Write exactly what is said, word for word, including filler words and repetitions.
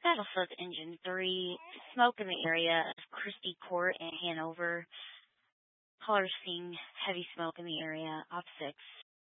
Battlefield Engine three, smoke in the area of Christie Court in Hanover. Callers seeing heavy smoke in the area. Op six,